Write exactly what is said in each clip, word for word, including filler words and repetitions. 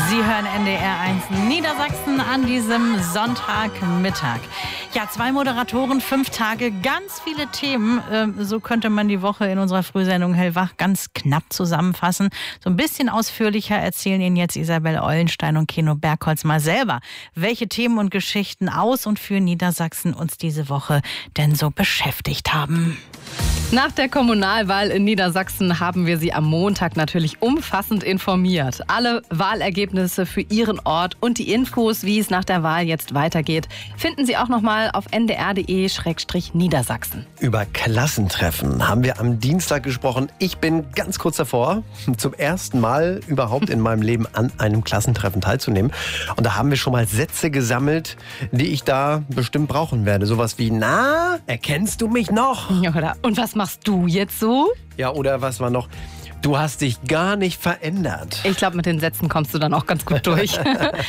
Sie hören N D R eins Niedersachsen an diesem Sonntagmittag. Ja, zwei Moderatoren, fünf Tage, ganz viele Themen. Ähm, so könnte man die Woche in unserer Frühsendung Hellwach ganz knapp zusammenfassen. So ein bisschen ausführlicher erzählen Ihnen jetzt Isabel Eulenstein und Keno Bergholz mal selber, welche Themen und Geschichten aus und für Niedersachsen uns diese Woche denn so beschäftigt haben. Nach der Kommunalwahl in Niedersachsen haben wir Sie am Montag natürlich umfassend informiert. Alle Wahlergebnisse für Ihren Ort und die Infos, wie es nach der Wahl jetzt weitergeht, finden Sie auch nochmal auf n d r punkt d e slash Niedersachsen. Über Klassentreffen haben wir am Dienstag gesprochen. Ich bin ganz kurz davor, zum ersten Mal überhaupt in meinem Leben an einem Klassentreffen teilzunehmen. Und da haben wir schon mal Sätze gesammelt, die ich da bestimmt brauchen werde. Sowas wie, na, erkennst du mich noch? Oder, und was machst du jetzt so? Ja, oder was war noch? Du hast dich gar nicht verändert. Ich glaube, mit den Sätzen kommst du dann auch ganz gut durch.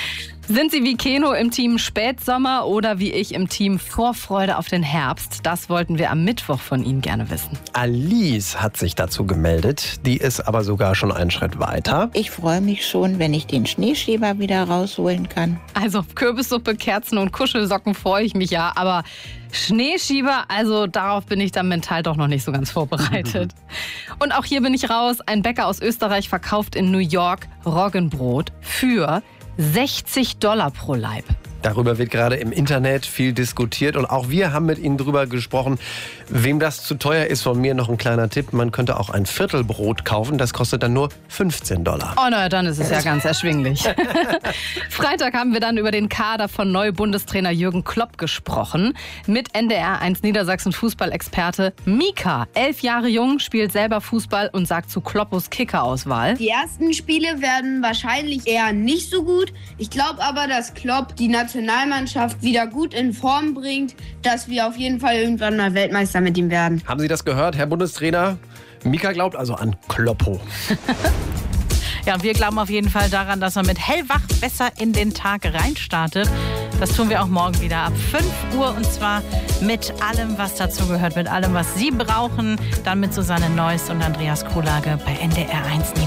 Sind Sie wie Keno im Team Spätsommer oder wie ich im Team Vorfreude auf den Herbst? Das wollten wir am Mittwoch von Ihnen gerne wissen. Alice hat sich dazu gemeldet. Die ist aber sogar schon einen Schritt weiter. Ich freue mich schon, wenn ich den Schneeschieber wieder rausholen kann. Also auf Kürbissuppe, Kerzen und Kuschelsocken freue ich mich ja, aber Schneeschieber, also darauf bin ich dann mental doch noch nicht so ganz vorbereitet. Und auch hier bin ich raus. Ein Bäcker aus Österreich verkauft in New York Roggenbrot für sechzig Dollar pro Laib. Darüber wird gerade im Internet viel diskutiert und auch wir haben mit Ihnen drüber gesprochen. Wem das zu teuer ist, von mir noch ein kleiner Tipp. Man könnte auch ein Viertelbrot kaufen, das kostet dann nur fünfzehn Dollar. Oh naja, dann ist es ja ganz erschwinglich. Freitag haben wir dann über den Kader von Neu-Bundestrainer Jürgen Klopp gesprochen. Mit N D R eins Niedersachsen Fußballexperte Mika. Elf Jahre jung, spielt selber Fußball und sagt zu Kloppos Kickerauswahl: Die ersten Spiele werden wahrscheinlich eher nicht so gut. Ich glaube aber, dass Klopp die Nationalmannschaft wieder gut in Form bringt, dass wir auf jeden Fall irgendwann mal Weltmeister mit ihm werden. Haben Sie das gehört, Herr Bundestrainer? Mika glaubt also an Kloppo. Ja, und wir glauben auf jeden Fall daran, dass man mit Hellwach besser in den Tag reinstartet. Das tun wir auch morgen wieder ab fünf Uhr und zwar mit allem, was dazu gehört, mit allem, was Sie brauchen. Dann mit Susanne Neuss und Andreas Krulage bei N D R eins Niedersachsen.